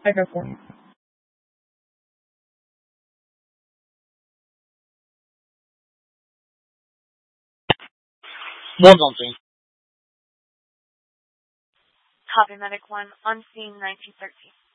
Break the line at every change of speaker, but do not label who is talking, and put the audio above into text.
I go for it. One something.
Copy Medic 1, on scene 1913.